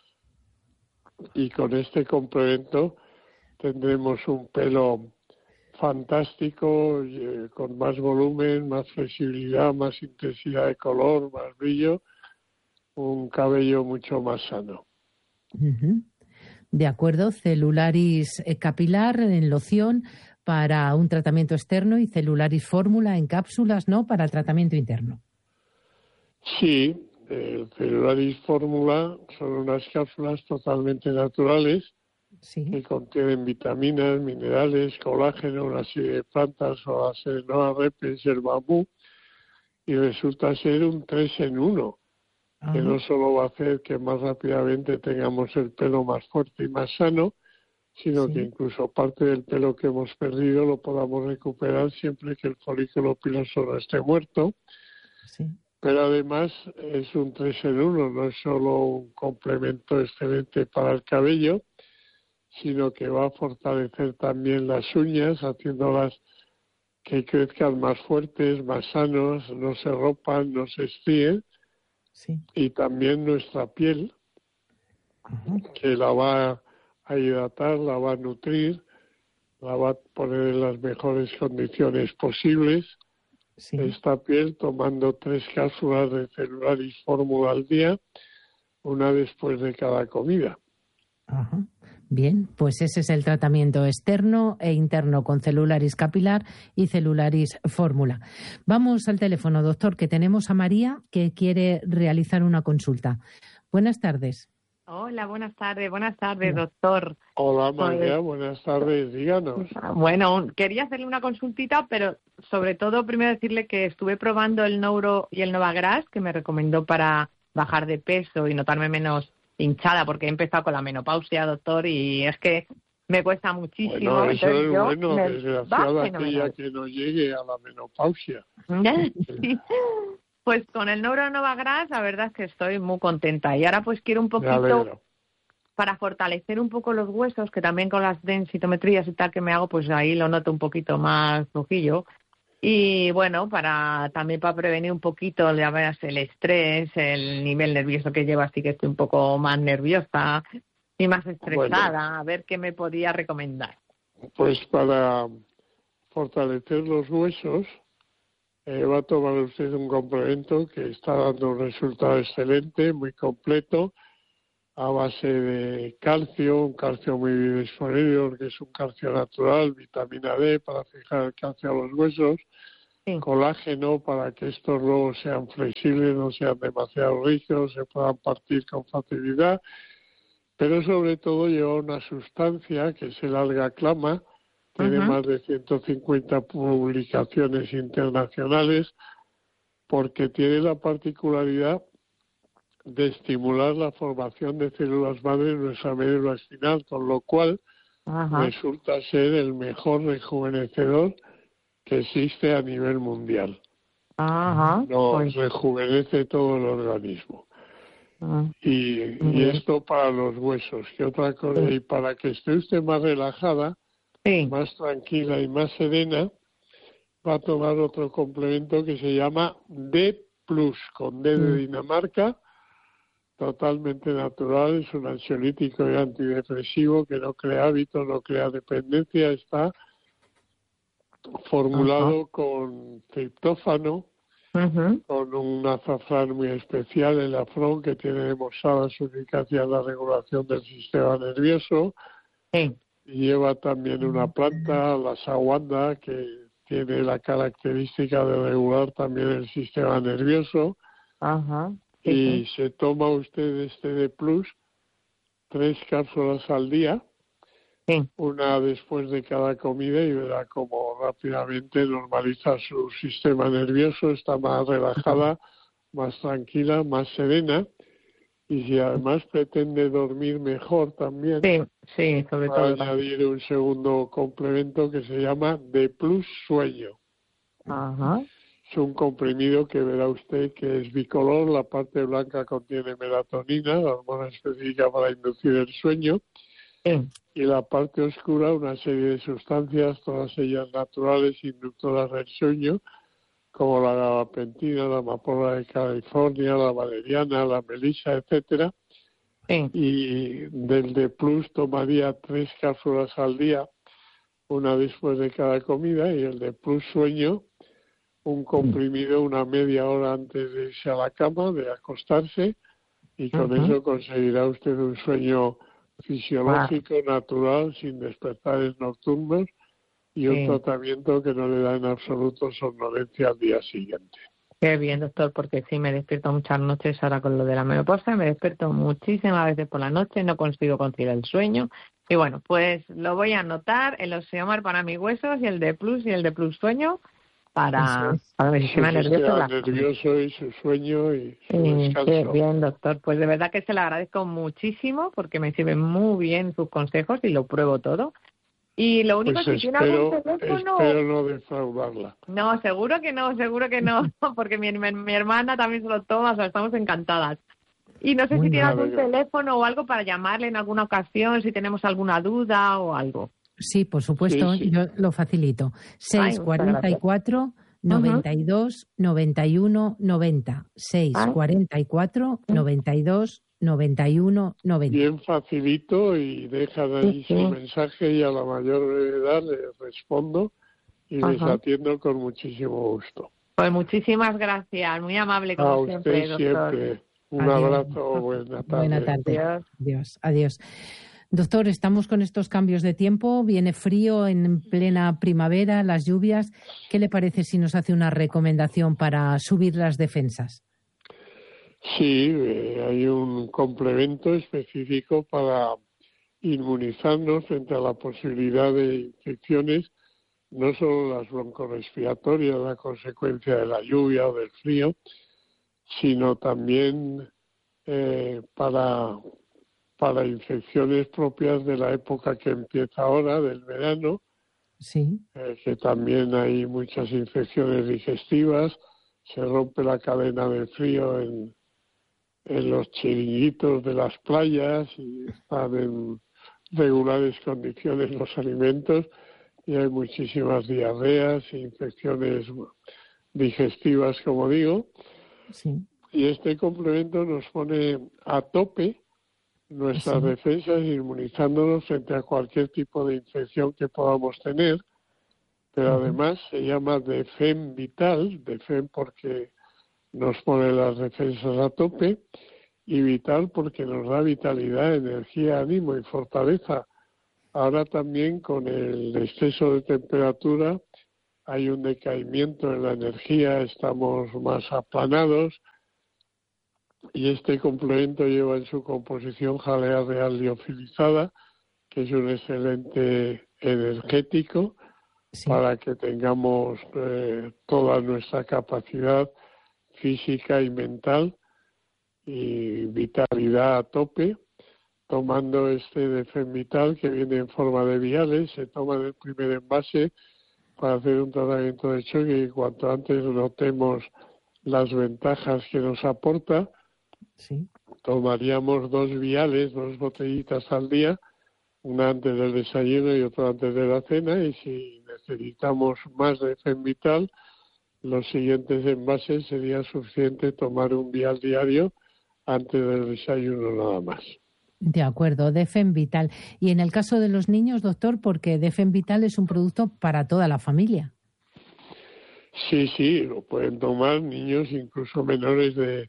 Y con este complemento tendremos un pelo fantástico, con más volumen, más flexibilidad, más intensidad de color, más brillo, un cabello mucho más sano. Uh-huh. De acuerdo, Celularis capilar en loción para un tratamiento externo y Celularis fórmula en cápsulas, ¿no?, para el tratamiento interno. Sí, el Celularis fórmula son unas cápsulas totalmente naturales, sí, que contienen vitaminas, minerales, colágeno, una serie de plantas o la serenoa repens, el bambú, y resulta ser un 3 en 1. Que no solo va a hacer que más rápidamente tengamos el pelo más fuerte y más sano, sino que incluso parte del pelo que hemos perdido lo podamos recuperar siempre que el folículo piloso no esté muerto. Sí. Pero además es un 3 en 1, no es solo un complemento excelente para el cabello, sino que va a fortalecer también las uñas, haciéndolas que crezcan más fuertes, más sanos, no se rompan, no se estríen. Sí. Y también nuestra piel, que la va a hidratar, la va a nutrir, la va a poner en las mejores condiciones posibles. Sí. Esta piel tomando 3 cápsulas de Celularis fórmula al día, una después de cada comida. Ajá. Bien, pues ese es el tratamiento externo e interno con Celularis capilar y Celularis fórmula. Vamos al teléfono, doctor, que tenemos a María que quiere realizar una consulta. Buenas tardes. Hola, buenas tardes, doctor. Hola, María, buenas tardes, díganos. Bueno, quería hacerle una consultita, pero sobre todo primero decirle que estuve probando el Nouro y el Novagras, que me recomendó para bajar de peso y notarme menos hinchada, porque he empezado con la menopausia, doctor, y es que me cuesta muchísimo. Bueno, eso es bueno, me desgraciado va aquella fenomenal. que no llegue a la menopausia. Sí. Pues con el Neuronova-Gras la verdad es que estoy muy contenta. Y ahora pues quiero un Me poquito, alegro. para fortalecer un poco los huesos, que también con las densitometrías y tal que me hago, pues ahí lo noto un poquito más flojillo. Y bueno, también para prevenir un poquito, ya veas, el estrés, el nivel nervioso que llevo, así que estoy un poco más nerviosa y más estresada. Bueno. A ver qué me podía recomendar. Pues para fortalecer los huesos, va a tomar usted un complemento que está dando un resultado excelente, muy completo, a base de calcio, un calcio muy bien disponible, que es un calcio natural, vitamina D para fijar el calcio a los huesos, colágeno para que estos luego sean flexibles, no sean demasiado rígidos, se puedan partir con facilidad, pero sobre todo lleva una sustancia que es el alga clama, tiene más de 150 publicaciones internacionales, porque tiene la particularidad de estimular la formación de células madre en nuestra médula espinal, con lo cual resulta ser el mejor rejuvenecedor que existe a nivel mundial. Nos rejuvenece todo el organismo. Y esto para los huesos. ¿Qué otra cosa? Y para que esté usted más relajada, más tranquila y más serena, va a tomar otro complemento que se llama D+, con D de Dinamarca, totalmente natural, es un ansiolítico y antidepresivo que no crea hábito, no crea dependencia, está formulado con triptófano, con un azafrán muy especial, el afrón, que tiene demostrada su eficacia en la regulación del sistema nervioso, y lleva también una planta, la saguanda, que tiene la característica de regular también el sistema nervioso. Y se toma usted este D+, 3 cápsulas al día, una después de cada comida, y verá cómo rápidamente normaliza su sistema nervioso, está más relajada, más tranquila, más serena, y si además pretende dormir mejor también, sobre va a todo añadir un segundo complemento que se llama D+ Sueño. Es un comprimido que verá usted que es bicolor, la parte blanca contiene melatonina, la hormona específica para inducir el sueño, y la parte oscura una serie de sustancias, todas ellas naturales, inductoras del sueño, como la gabapentina, la amapola de California, la valeriana, la melisa, etcétera. Y del D+ tomaría 3 cápsulas al día, una después de cada comida, y el D+ Sueño, un comprimido una media hora antes de irse a la cama, de acostarse, y con eso conseguirá usted un sueño fisiológico, natural, sin despertares nocturnos, y un tratamiento que no le da en absoluto somnolencia al día siguiente. Qué bien, doctor, porque sí, me despierto muchas noches ahora con lo de la menopausia, me despierto muchísimas veces por la noche, no consigo conciliar el sueño. Y bueno, pues lo voy a anotar, el Osteomar para mis huesos y el D+ y el D+ Sueño para mi sistema nervioso y su sueño y su descanso. Qué bien, doctor. Pues de verdad que se lo agradezco muchísimo porque me sirven muy bien sus consejos y lo pruebo todo. Y lo único, pues si tiene algún teléfono... Espero no defraudarla. No, seguro que no, porque mi hermana también se lo toma, o sea, estamos encantadas. Y no sé si tiene algún teléfono o algo para llamarle en alguna ocasión, si tenemos alguna duda o algo. Sí, por supuesto, yo lo facilito. 644 92 91 90. 644 92 91 90. Bien facilito, y dejan ahí su mensaje y a la mayor brevedad les respondo y les atiendo con muchísimo gusto. Pues muchísimas gracias, muy amable como a usted siempre, doctor. Siempre. Un abrazo, buena tarde. Buena tarde. Adiós. Doctor, estamos con estos cambios de tiempo, viene frío en plena primavera, las lluvias. ¿Qué le parece si nos hace una recomendación para subir las defensas? Sí, hay un complemento específico para inmunizarnos frente a la posibilidad de infecciones, no solo las broncorespiratorias, la consecuencia de la lluvia o del frío, sino también para para infecciones propias de la época que empieza ahora, del verano, sí. Que también hay muchas infecciones digestivas, se rompe la cadena de frío en los chiringuitos de las playas y están en regulares condiciones los alimentos y hay muchísimas diarreas e infecciones digestivas, como digo. Sí. Y este complemento nos pone a tope nuestras defensas, inmunizándonos frente a cualquier tipo de infección que podamos tener, pero además se llama Defem Vital, Defem porque nos pone las defensas a tope y Vital porque nos da vitalidad, energía, ánimo y fortaleza. Ahora también con el exceso de temperatura hay un decaimiento en la energía, estamos más aplanados y este complemento lleva en su composición jalea real liofilizada, que es un excelente energético para que tengamos toda nuestra capacidad física y mental y vitalidad a tope. Tomando este Defem Vital, que viene en forma de viales, se toma en el primer envase para hacer un tratamiento de choque y cuanto antes notemos las ventajas que nos aporta, tomaríamos 2 viales, 2 botellitas al día, una antes del desayuno y otra antes de la cena, y si necesitamos más Defem Vital, los siguientes envases sería suficiente tomar un vial diario antes del desayuno nada más. De acuerdo, Defem Vital. Y en el caso de los niños, doctor, porque Defem Vital es un producto para toda la familia. Sí, lo pueden tomar niños incluso menores de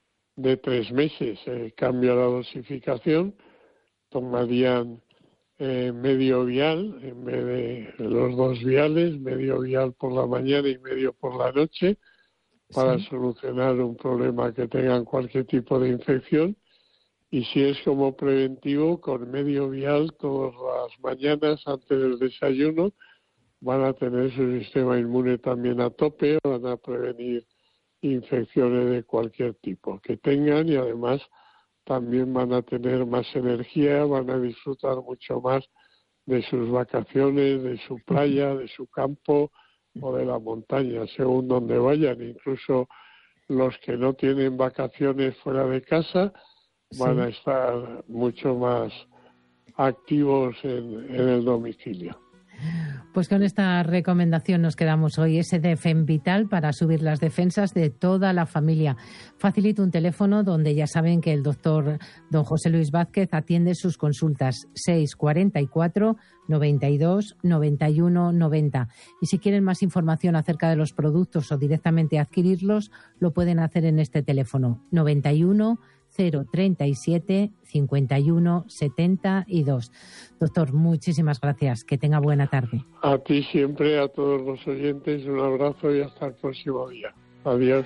3 meses. Cambia la dosificación, tomarían medio vial en vez de los 2 viales, medio vial por la mañana y medio por la noche, para solucionar un problema que tengan cualquier tipo de infección. Y si es como preventivo, con medio vial todas las mañanas antes del desayuno, van a tener su sistema inmune también a tope, van a prevenir infecciones de cualquier tipo que tengan y además también van a tener más energía, van a disfrutar mucho más de sus vacaciones, de su playa, de su campo o de la montaña, según donde vayan. Incluso los que no tienen vacaciones fuera de casa van a estar mucho más activos en el domicilio. Pues con esta recomendación nos quedamos hoy, ese Defem Vital para subir las defensas de toda la familia. Facilito un teléfono donde ya saben que el doctor don José Luis Vázquez atiende sus consultas 644 92 91 90. Y si quieren más información acerca de los productos o directamente adquirirlos, lo pueden hacer en este teléfono 91 037 51 72. Doctor, muchísimas gracias. Que tenga buena tarde. A ti siempre, a todos los oyentes, un abrazo y hasta el próximo día. Adiós.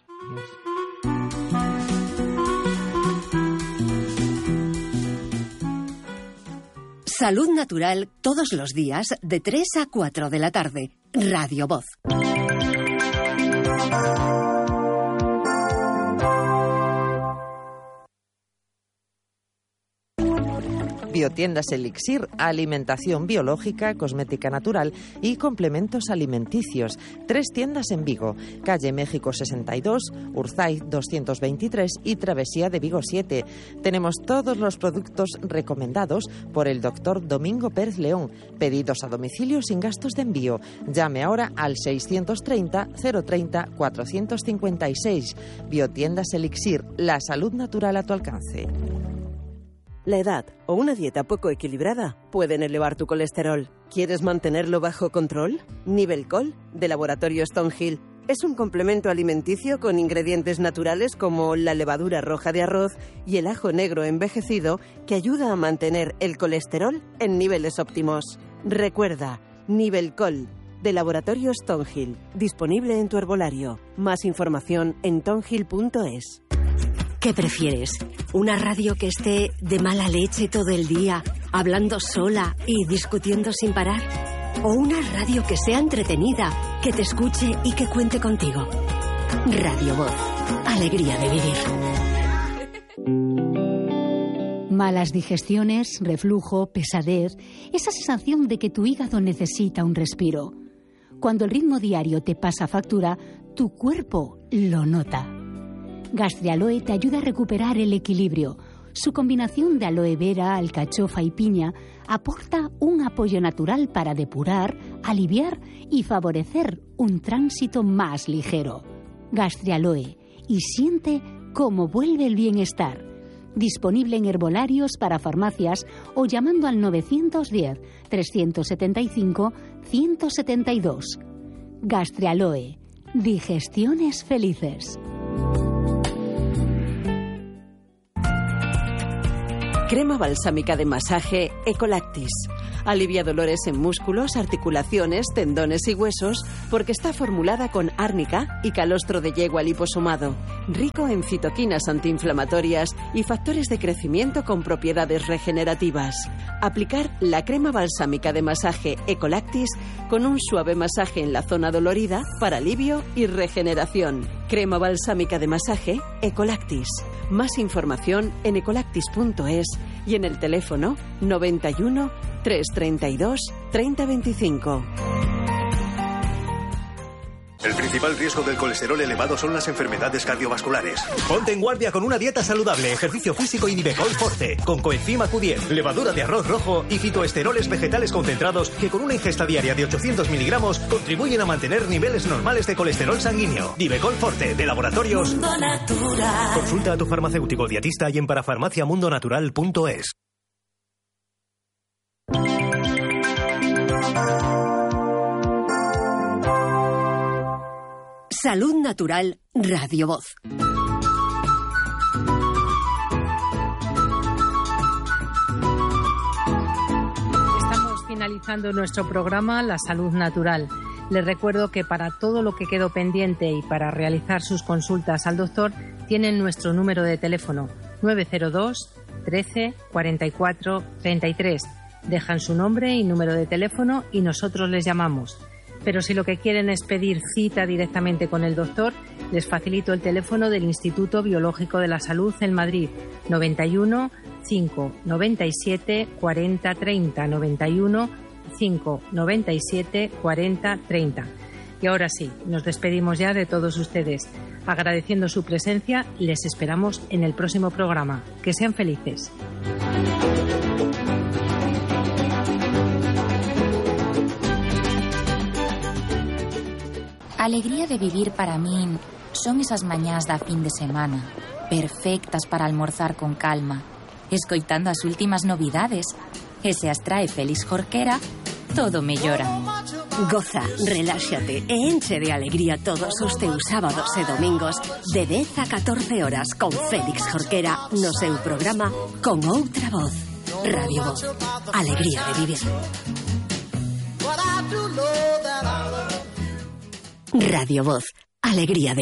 Salud Natural todos los días de 3 a 4 de la tarde. Radio Voz. Biotiendas Elixir, alimentación biológica, cosmética natural y complementos alimenticios. 3 tiendas en Vigo, calle México 62, Urzaiz 223 y Travesía de Vigo 7. Tenemos todos los productos recomendados por el doctor Domingo Pérez León. Pedidos a domicilio sin gastos de envío. Llame ahora al 630 030 456. Biotiendas Elixir, la salud natural a tu alcance. La edad o una dieta poco equilibrada pueden elevar tu colesterol. ¿Quieres mantenerlo bajo control? Nivelcol, de Laboratorio Stonehill, es un complemento alimenticio con ingredientes naturales como la levadura roja de arroz y el ajo negro envejecido que ayuda a mantener el colesterol en niveles óptimos. Recuerda, Nivelcol, de Laboratorio Stonehill, disponible en tu herbolario. Más información en tonhill.es. ¿Qué prefieres? ¿Una radio que esté de mala leche todo el día, hablando sola y discutiendo sin parar? ¿O una radio que sea entretenida, que te escuche y que cuente contigo? Radio Voz. Alegría de vivir. Malas digestiones, reflujo, pesadez, esa sensación de que tu hígado necesita un respiro. Cuando el ritmo diario te pasa factura, tu cuerpo lo nota. Gastrialoe te ayuda a recuperar el equilibrio. Su combinación de aloe vera, alcachofa y piña aporta un apoyo natural para depurar, aliviar y favorecer un tránsito más ligero. Gastrialoe, y siente cómo vuelve el bienestar. Disponible en herbolarios para farmacias o llamando al 910-375-172. Gastrialoe. Digestiones felices. Crema balsámica de masaje Ecolactis. Alivia dolores en músculos, articulaciones, tendones y huesos porque está formulada con árnica y calostro de yegua liposomado, rico en citoquinas antiinflamatorias y factores de crecimiento con propiedades regenerativas. Aplicar la crema balsámica de masaje Ecolactis con un suave masaje en la zona dolorida para alivio y regeneración. Crema balsámica de masaje Ecolactis. Más información en ecolactis.es y en el teléfono 91 332 3025. El principal riesgo del colesterol elevado son las enfermedades cardiovasculares. Ponte en guardia con una dieta saludable, ejercicio físico y Nivecol Forte, con coenzima Q10, levadura de arroz rojo y fitoesteroles vegetales concentrados que con una ingesta diaria de 800 miligramos contribuyen a mantener niveles normales de colesterol sanguíneo. Nivecol Forte, de Laboratorios Mundo Natural. Consulta a tu farmacéutico dietista y en parafarmaciamundonatural.es. Salud Natural, Radio Voz. Estamos finalizando nuestro programa La Salud Natural. Les recuerdo que para todo lo que quedó pendiente y para realizar sus consultas al doctor, tienen nuestro número de teléfono 902 13 44 33. Dejan su nombre y número de teléfono y nosotros les llamamos. Pero si lo que quieren es pedir cita directamente con el doctor, les facilito el teléfono del Instituto Biológico de la Salud en Madrid, 91 5 97 40 30, 91 5 97 40 30. Y ahora sí, nos despedimos ya de todos ustedes. Agradeciendo su presencia, les esperamos en el próximo programa. Que sean felices. A alegría de vivir para min son esas mañás da fin de semana, perfectas para almorzar con calma, escoitando as últimas novidades, e se as trae Félix Jorquera, todo mellora. Goza, reláxate e enche de alegría todos os teus sábados e domingos de 10 a 14 horas con Félix Jorquera no seu programa Con Outra Voz. Radio Voz, alegría de vivir. Radio Voz, alegría de